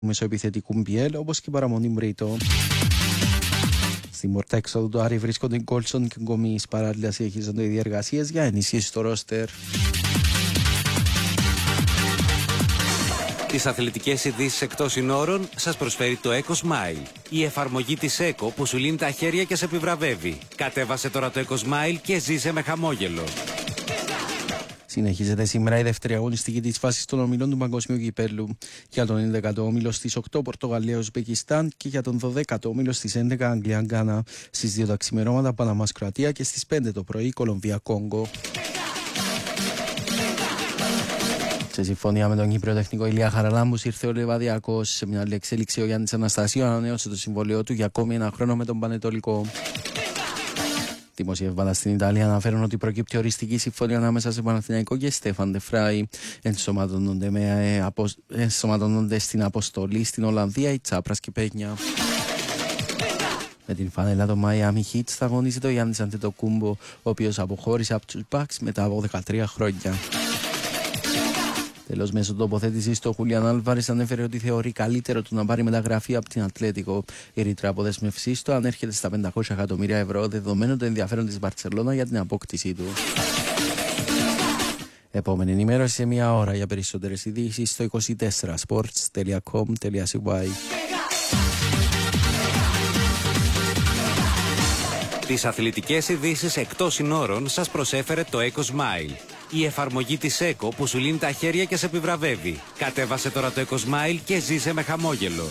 μεσοεπιθετικού Μπιέλ, όπως και η παραμονή Μπρίτο. Στην πόρτα έξοδου του Άρη βρίσκονται οι Γκόλσον και Γκομής. Παράλληλα συνεχίζονται οι διεργασίες για ενίσχυση στο ρόστερ. Τις αθλητικές ειδήσεις εκτός συνόρων σας προσφέρει το Eco Smile. Η εφαρμογή της Eco που σου λύνει τα χέρια και σε επιβραβεύει. Κατέβασε τώρα το Eco Smile και ζήσε με χαμόγελο. Συνεχίζεται σήμερα η δεύτερη αγωνιστική της φάσης των ομιλών του Παγκοσμίου Κυπέλλου. Για τον 11ο όμιλο στις 8 Πορτογαλία Ουσμπεκιστάν και για τον 12ο όμιλο στις 11 Αγγλία Γκάνα. Στις 2 τα ξημερώματα Παναμάς Κροατία και στις 5 το πρωί Κολομβία Κόγκο. Σε συμφωνία με τον Κύπριο τεχνικό Ηλία Χαραλάμπους ήρθε ο Λεβαδιακός. Σε μια άλλη εξέλιξη ο Γιάννης Αναστασίου ανανέωσε το συμβόλαιό του για ακόμη ένα χρόνο με τον Πανετολικό. Δημοσιεύματα στην Ιταλία αναφέρουν ότι προκύπτει οριστική συμφωνία ανάμεσα σε Παναθηναϊκό και Στέφαν Ντεφράι. Ενσωματώνονται στην αποστολή στην Ολλανδία η Τσάπρας και Πένια. Με την φανέλα των Miami Heat θα αγωνίζεται ο Γιάννης Αντετοκούμπο, ο οποίος αποχώρησε από τους Bucks μετά από 13 χρόνια. Τέλος, μέσω τοποθέτησης του Χούλιαν Άλβαρες ανέφερε ότι θεωρεί καλύτερο του να πάρει μεταγραφή από την Ατλέτικο. Η ρήτρα αποδέσμευσής του ανέρχεται στα 500 εκατομμύρια ευρώ, δεδομένου το ενδιαφέρον της Μπαρτσελώνα για την απόκτησή του. Επόμενη ενημέρωση σε μία ώρα. Για περισσότερες ειδήσεις στο 24sports.com.cy. Τις αθλητικές ειδήσεις εκτός συνόρων σας προσέφερε το Eco Smile. Η εφαρμογή της Eco που σου λύνει τα χέρια και σε επιβραβεύει. Κατέβασε τώρα το Eco Smile και ζήσε με χαμόγελο.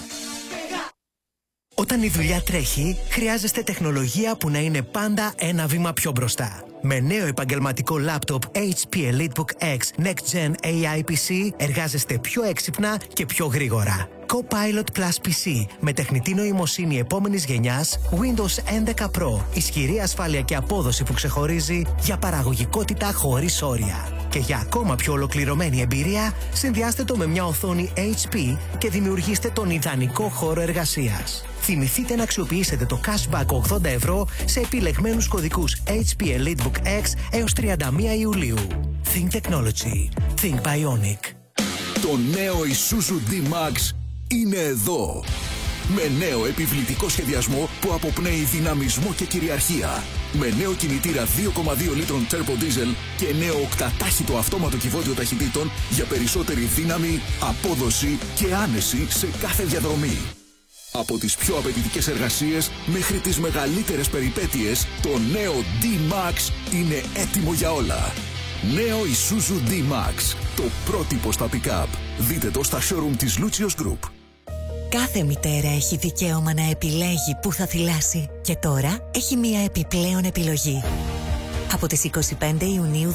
Όταν η δουλειά τρέχει, χρειάζεστε τεχνολογία που να είναι πάντα ένα βήμα πιο μπροστά. Με νέο επαγγελματικό λάπτοπ HP EliteBook X Next Gen AI PC εργάζεστε πιο έξυπνα και πιο γρήγορα. Copilot Plus PC με τεχνητή νοημοσύνη επόμενης γενιάς, Windows 11 Pro, ισχυρή ασφάλεια και απόδοση που ξεχωρίζει για παραγωγικότητα χωρίς όρια. Και για ακόμα πιο ολοκληρωμένη εμπειρία, συνδυάστε το με μια οθόνη HP και δημιουργήστε τον ιδανικό χώρο εργασίας. Θυμηθείτε να αξιοποιήσετε το cashback 80 ευρώ σε επιλεγμένους κωδικούς HP EliteBook X έως 31 Ιουλίου. Think Technology. Think Bionic. Το νέο Isuzu D-Max είναι εδώ. Με νέο επιβλητικό σχεδιασμό που αποπνέει δυναμισμό και κυριαρχία. Με νέο κινητήρα 2,2 λίτρων turbo diesel και νέο οκτατάχυτο αυτόματο κυβότιο ταχυτήτων για περισσότερη δύναμη, απόδοση και άνεση σε κάθε διαδρομή. Από τις πιο απαιτητικές εργασίες μέχρι τις μεγαλύτερες περιπέτειες, το νέο D-Max είναι έτοιμο για όλα. Νέο Isuzu D-Max, το πρότυπο στα pick-up. Δείτε το στα showroom της Lucius Group. Κάθε μητέρα έχει δικαίωμα να επιλέγει πού θα θυλάσει και τώρα έχει μία επιπλέον επιλογή. Από τις 25 Ιουνίου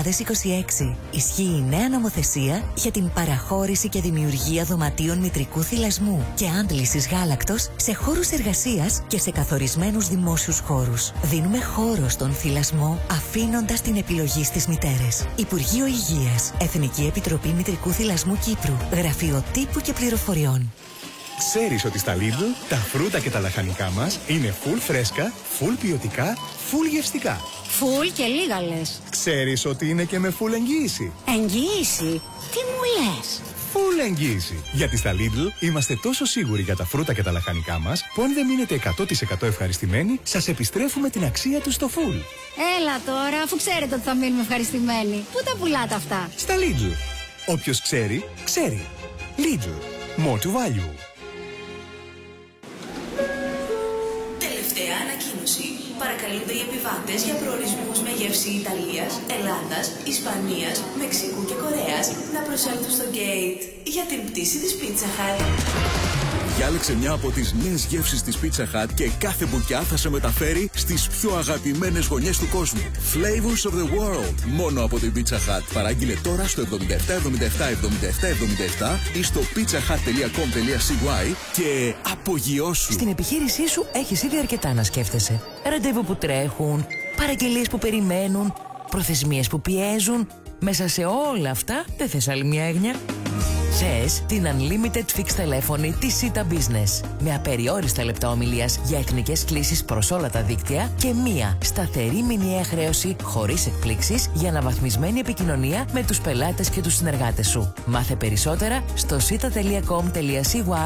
2026 ισχύει η νέα νομοθεσία για την παραχώρηση και δημιουργία δωματίων μητρικού θυλασμού και άντλησης γάλακτος σε χώρους εργασίας και σε καθορισμένους δημόσιους χώρους. Δίνουμε χώρο στον θυλασμό αφήνοντας την επιλογή στις μητέρες. Υπουργείο Υγείας, Εθνική Επιτροπή Μητρικού Θυλασμού Κύπρου, Γραφείο Τύπου και Πληροφοριών. Ξέρεις ότι στα Lidl τα φρούτα και τα λαχανικά μας είναι full φρέσκα, full ποιοτικά, full γευστικά. Full και λίγα λες. Ξέρεις ότι είναι και με full εγγύηση. Εγγύηση? Τι μου λες? Full εγγύηση. Γιατί στα Lidl είμαστε τόσο σίγουροι για τα φρούτα και τα λαχανικά μας που αν δεν μείνετε 100% ευχαριστημένοι, σας επιστρέφουμε την αξία τους στο full. Έλα τώρα, αφού ξέρετε ότι θα μείνουμε ευχαριστημένοι. Πού τα πουλάτε αυτά? Στα Lidl. Όποιος ξέρει, ξέρει. Lidl. More to value. Τελευταία ανακοίνωση. Παρακαλούνται οι επιβάτες για προορισμούς με γεύση Ιταλίας, Ελλάδας, Ισπανίας, Μεξικού και Κορέας να προσέλθουν στο gate για την πτήση της Pizza Hut. Διάλεξε μια από τις νέες γεύσεις της Pizza Hut και κάθε μπουκιά θα σε μεταφέρει στις πιο αγαπημένες γωνιές του κόσμου. Flavors of the world. Μόνο από την Pizza Hut. Παράγγειλε τώρα στο 77777777 ή στο pizzahut.com.cy και απογειώσου. Στην επιχείρησή σου έχεις ήδη αρκετά να σκέφτεσαι. Ραντεβού που τρέχουν, παραγγελίες που περιμένουν, προθεσμίες που πιέζουν. Μέσα σε όλα αυτά δεν θες άλλη μια έγνοια? Θες την Unlimited Fixed τηλέφωνη της Sita Business με απεριόριστα λεπτά ομιλίας για εθνικές κλήσεις προς όλα τα δίκτυα και μία σταθερή μηνιαία χρέωση χωρίς εκπλήξεις για αναβαθμισμένη επικοινωνία με τους πελάτες και τους συνεργάτες σου. Μάθε περισσότερα στο sita.com.cy